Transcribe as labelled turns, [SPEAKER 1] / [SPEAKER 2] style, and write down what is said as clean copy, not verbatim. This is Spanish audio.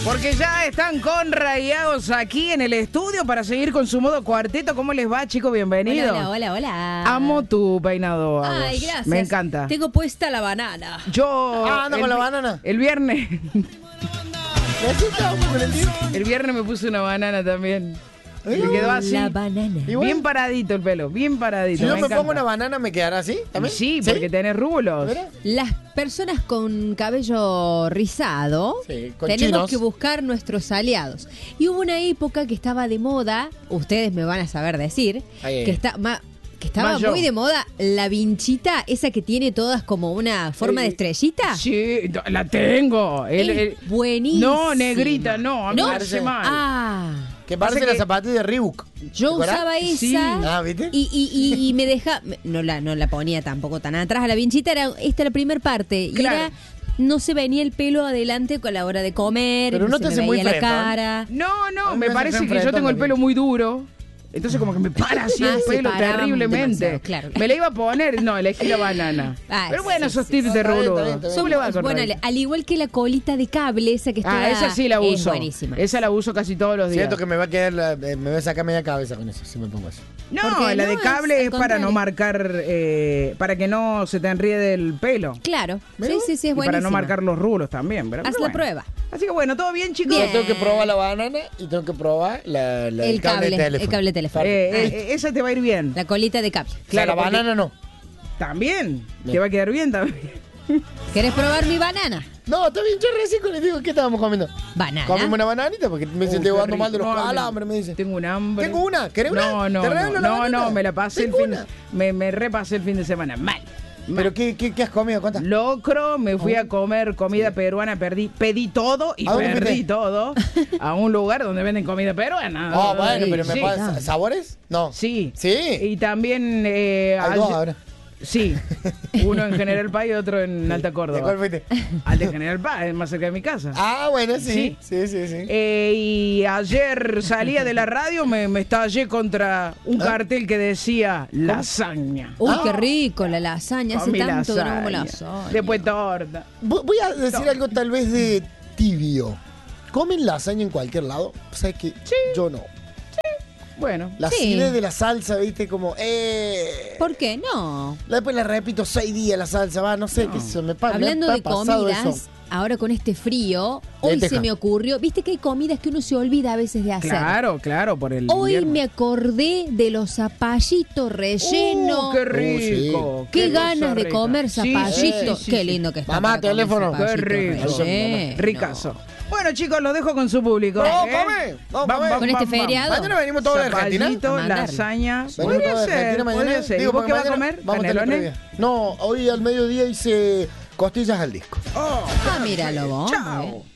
[SPEAKER 1] Porque ya están conrayados aquí en el estudio para seguir con su modo cuarteto. ¿Cómo les va, chicos? Bienvenidos.
[SPEAKER 2] Hola, hola, hola.
[SPEAKER 1] Amo tu peinado.
[SPEAKER 2] Ay, gracias.
[SPEAKER 1] Me encanta.
[SPEAKER 2] Tengo puesta la banana.
[SPEAKER 1] Yo...
[SPEAKER 3] anda con la banana.
[SPEAKER 1] El viernes... El viernes me puse una banana también. Me quedó así.
[SPEAKER 2] La banana.
[SPEAKER 3] Y bueno,
[SPEAKER 1] Bien paradito el pelo, bien paradito.
[SPEAKER 3] si yo me
[SPEAKER 1] encanta.
[SPEAKER 3] pongo una banana, ¿me quedará así? ¿También?
[SPEAKER 1] Sí, porque tenés rulos.
[SPEAKER 3] ¿Verdad?
[SPEAKER 2] Las personas con cabello rizado
[SPEAKER 3] Sí, con
[SPEAKER 2] tenemos
[SPEAKER 3] chinos.
[SPEAKER 2] que buscar nuestros aliados. Y hubo una época que estaba de moda, ustedes me van a saber decir,
[SPEAKER 3] Ay,
[SPEAKER 2] que estaba
[SPEAKER 1] Más yo.
[SPEAKER 2] muy de moda la vinchita, esa que tiene todas como una forma de estrellita.
[SPEAKER 1] Sí, la tengo.
[SPEAKER 2] Es buenísima.
[SPEAKER 1] No, negrita, no. A mí
[SPEAKER 2] ¿No?
[SPEAKER 1] me parece mal.
[SPEAKER 2] Ah,
[SPEAKER 3] Que parece
[SPEAKER 1] Pasa
[SPEAKER 3] la
[SPEAKER 1] que-
[SPEAKER 3] zapatilla de Reebok.
[SPEAKER 2] yo
[SPEAKER 3] ¿Te acordás?
[SPEAKER 2] usaba esa
[SPEAKER 1] Sí.
[SPEAKER 3] Ah, ¿viste?
[SPEAKER 2] y me deja, no la ponía tampoco tan atrás a la vinchita, esta la primera parte
[SPEAKER 1] Claro.
[SPEAKER 2] y era, no se venía el pelo adelante con la hora de comer,
[SPEAKER 3] Pero no
[SPEAKER 2] se
[SPEAKER 3] te
[SPEAKER 2] me
[SPEAKER 3] hace muy
[SPEAKER 2] veía la
[SPEAKER 3] frentón.
[SPEAKER 2] cara.
[SPEAKER 1] No,
[SPEAKER 3] A
[SPEAKER 1] no,
[SPEAKER 3] mí
[SPEAKER 1] me
[SPEAKER 3] me
[SPEAKER 1] parece
[SPEAKER 3] hace
[SPEAKER 1] que yo
[SPEAKER 3] enfrentón
[SPEAKER 1] tengo el
[SPEAKER 3] también.
[SPEAKER 1] pelo muy duro. Entonces como que me para así el
[SPEAKER 2] se
[SPEAKER 1] pelo
[SPEAKER 2] paraban
[SPEAKER 1] terriblemente.
[SPEAKER 2] demasiado, claro.
[SPEAKER 1] Me la iba a poner, no, elegí la banana.
[SPEAKER 2] Ah,
[SPEAKER 1] Pero
[SPEAKER 2] sí,
[SPEAKER 1] bueno,
[SPEAKER 2] sí,
[SPEAKER 1] esos
[SPEAKER 2] sí,
[SPEAKER 1] tips
[SPEAKER 3] sí.
[SPEAKER 1] de
[SPEAKER 3] Está bien,
[SPEAKER 1] rulo.
[SPEAKER 3] está bien, está bien.
[SPEAKER 1] ¿Cómo le va
[SPEAKER 2] Somos-
[SPEAKER 1] con
[SPEAKER 2] bueno,
[SPEAKER 1] Ray?
[SPEAKER 2] al igual que la colita de cable esa que está.
[SPEAKER 1] Esa sí la
[SPEAKER 2] es
[SPEAKER 1] uso.
[SPEAKER 2] buenísima.
[SPEAKER 1] Esa la uso casi todos los días.
[SPEAKER 3] Siento que me va a quedar, me voy a sacar media cabeza con eso, si me pongo eso.
[SPEAKER 1] No,
[SPEAKER 2] Porque
[SPEAKER 1] la
[SPEAKER 2] no,
[SPEAKER 1] de cable
[SPEAKER 2] al
[SPEAKER 1] es para no
[SPEAKER 2] contrario.
[SPEAKER 1] marcar, para que no se te enriede el pelo.
[SPEAKER 2] Claro,
[SPEAKER 3] ¿Mirá?
[SPEAKER 2] sí, es
[SPEAKER 1] Y
[SPEAKER 2] buenísima.
[SPEAKER 1] para no marcar los rulos también. Pero
[SPEAKER 2] Haz
[SPEAKER 1] bueno.
[SPEAKER 2] la prueba.
[SPEAKER 1] Así que bueno, ¿todo bien, chicos?
[SPEAKER 2] Bien.
[SPEAKER 3] Yo tengo que probar la banana y tengo que probar el cable de teléfono.
[SPEAKER 2] el cable de teléfono.
[SPEAKER 1] Esa te va a ir bien.
[SPEAKER 2] La colita de cable.
[SPEAKER 3] Claro, la
[SPEAKER 1] porque-
[SPEAKER 3] banana no.
[SPEAKER 1] También. Te
[SPEAKER 3] Bien.
[SPEAKER 1] va a quedar bien también.
[SPEAKER 2] ¿Querés probar mi banana?
[SPEAKER 3] No, está bien, yo recién les digo, ¿qué estábamos comiendo?
[SPEAKER 2] Banana.
[SPEAKER 3] Comimos una bananita porque me
[SPEAKER 1] Uy,
[SPEAKER 3] siento
[SPEAKER 1] qué
[SPEAKER 3] jugando mal de los
[SPEAKER 1] rico. No,
[SPEAKER 3] calambres, me dice.
[SPEAKER 1] Tengo un hambre.
[SPEAKER 3] ¿Tengo una? ¿Querés una?
[SPEAKER 1] No, no,
[SPEAKER 3] ¿Te regalo la
[SPEAKER 1] no,
[SPEAKER 3] banana?
[SPEAKER 1] no, me la pasé el
[SPEAKER 3] ¿Tengo
[SPEAKER 1] fin.
[SPEAKER 3] una?
[SPEAKER 1] Me repasé el fin de semana. Mal.
[SPEAKER 3] ¿Pero qué has comido? ¿Cuántas?
[SPEAKER 1] Locro, me fui a comer comida peruana, pedí todo y
[SPEAKER 3] ¿A dónde
[SPEAKER 1] perdí
[SPEAKER 3] fuiste?
[SPEAKER 1] todo a un lugar donde venden comida peruana.
[SPEAKER 3] Oh, bueno, pero me
[SPEAKER 1] Sí.
[SPEAKER 3] pasa. ¿Sabores? No.
[SPEAKER 1] Sí.
[SPEAKER 3] Sí.
[SPEAKER 1] Y también...
[SPEAKER 3] Hay dos ahora.
[SPEAKER 1] Sí. Uno en General Paz y otro en Alta
[SPEAKER 3] ¿De
[SPEAKER 1] Córdoba.
[SPEAKER 3] cuál fuiste?
[SPEAKER 1] Al de General Paz, es más cerca de mi casa.
[SPEAKER 3] Ah, bueno, sí.
[SPEAKER 1] Sí.
[SPEAKER 3] Sí.
[SPEAKER 1] Y ayer salía de la radio, me estallé contra un cartel que decía lasaña.
[SPEAKER 2] Uy,
[SPEAKER 3] Ah.
[SPEAKER 2] qué rico la lasaña. Hace
[SPEAKER 1] Comí
[SPEAKER 2] tanto que no como
[SPEAKER 1] lasaña.
[SPEAKER 2] lasaña.
[SPEAKER 1] Después torta.
[SPEAKER 3] Voy a decir algo tal vez de tibio. ¿Comen lasaña en cualquier lado? O sea que yo no.
[SPEAKER 1] Bueno.
[SPEAKER 3] La
[SPEAKER 2] Sí.
[SPEAKER 3] acidez de la salsa, viste, como...
[SPEAKER 2] ¿Por qué no?
[SPEAKER 3] Después la repito 6 días la salsa, va, no sé, qué se me pasa.
[SPEAKER 2] Hablando de comidas, ahora con este frío, hoy
[SPEAKER 3] Lenteja.
[SPEAKER 2] se me ocurrió, viste que hay comidas que uno se olvida a veces de hacer.
[SPEAKER 1] Claro, por el
[SPEAKER 2] Hoy
[SPEAKER 1] invierno.
[SPEAKER 2] me acordé de los zapallitos rellenos.
[SPEAKER 1] ¡Qué rico!
[SPEAKER 2] Qué
[SPEAKER 1] cosa
[SPEAKER 2] ganas de
[SPEAKER 1] rica.
[SPEAKER 2] comer
[SPEAKER 1] Sí,
[SPEAKER 2] zapallitos.
[SPEAKER 1] sí, sí,
[SPEAKER 2] Qué
[SPEAKER 1] sí.
[SPEAKER 2] lindo que está.
[SPEAKER 3] Mamá,
[SPEAKER 2] para comer
[SPEAKER 3] teléfono.
[SPEAKER 1] Qué
[SPEAKER 2] zapallitos
[SPEAKER 1] rico.
[SPEAKER 2] rellenos.
[SPEAKER 1] Ricazo. Bueno, chicos, los dejo con su público.
[SPEAKER 3] No,
[SPEAKER 1] ¿eh?
[SPEAKER 3] come, no, come.
[SPEAKER 2] Con este feriado.
[SPEAKER 3] Mañana venimos todos de Argentina.
[SPEAKER 1] Zapallito,
[SPEAKER 2] A mandarle.
[SPEAKER 1] lasaña.
[SPEAKER 3] Venimos
[SPEAKER 1] Podría
[SPEAKER 3] todos de
[SPEAKER 1] ser,
[SPEAKER 3] Argentina mañana.
[SPEAKER 1] podría ser. ¿Y
[SPEAKER 3] Digo,
[SPEAKER 1] vos
[SPEAKER 3] porque
[SPEAKER 1] qué vas a
[SPEAKER 3] mañana
[SPEAKER 1] comer?
[SPEAKER 3] Vamos a tener
[SPEAKER 1] ¿Canelones?
[SPEAKER 3] previa. No, hoy al mediodía hice costillas al disco.
[SPEAKER 1] Oh,
[SPEAKER 2] Ah, míralo vos.
[SPEAKER 1] chao.
[SPEAKER 2] muy bien.